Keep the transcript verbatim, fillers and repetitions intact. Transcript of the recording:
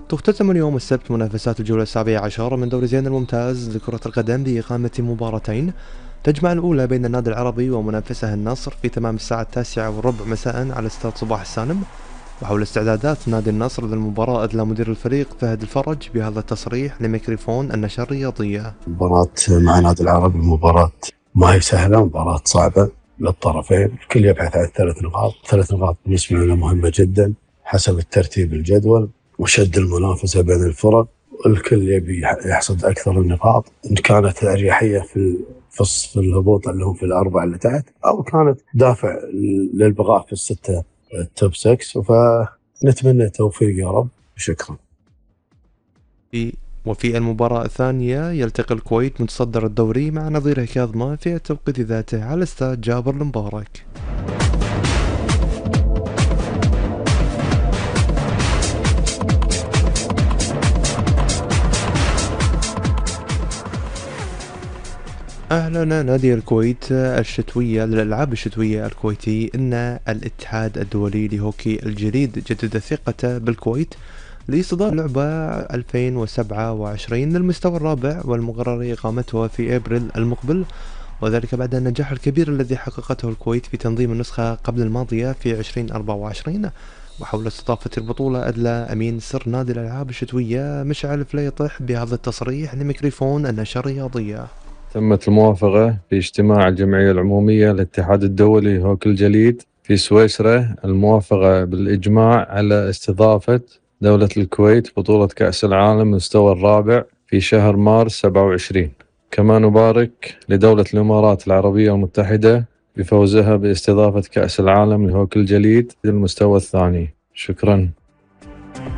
تختتم اليوم السبت منافسات الجولة السابعة عشر من دوري زين الممتاز لكرة القدم بإقامة مباراتين تجمع الأولى بين النادي العربي ومنافسه النصر في تمام الساعة التاسعة والربع مساء على استاد صباح السالم. وحول استعدادات نادي النصر للمباراة أدلى مدير الفريق فهد الفرج بهذا التصريح لميكروفون النشرة الرياضية. مباراة مع النادي العربي مباراة ما هي سهلة، مباراة صعبة للطرفين، الكل يبحث عن ثلاث نقاط، ثلاث نقاط بالنسبة لنا مهمة جدا حسب الترتيب الجدول وشد المنافسة بين الفرق، الكل يبي يحصد أكثر النقاط، إن كانت أريحية في في الهبوط اللي هم في الأربعة اللي تحت، أو كانت دافع للبقاء في الستة التوب ستة، فنتمنى التوفيق يا رب. شكرا. وفي المباراة الثانية يلتقي الكويت متصدر الدوري مع نظيره كاظمة في التوقيت ذاته على استاد جابر المبارك. أعلن نادي الكويت الشتوية للألعاب الشتوية الكويتي أن الاتحاد الدولي لهوكي الجليد جدد ثقته بالكويت لاستضافة لعبة ألفين وسبعة وعشرين للمستوى الرابع، والمقرر إقامتها في أبريل المقبل، وذلك بعد النجاح الكبير الذي حققته الكويت في تنظيم النسخة قبل الماضية في عشرين أربعة وعشرين. وحول استضافة البطولة أدلى أمين سر نادي الألعاب الشتوية مشعل فليطح بهذا التصريح لميكروفون النشرة الرياضية. تمت الموافقة في اجتماع الجمعية العمومية للاتحاد الدولي لهوكي الجليد في سويسرا، الموافقة بالإجماع على استضافة دولة الكويت بطولة كأس العالم المستوى الرابع في شهر مارس سبعة وعشرين. كما نبارك لدولة الإمارات العربية المتحدة بفوزها باستضافة كأس العالم لهوكي الجليد للمستوى الثاني. شكرا.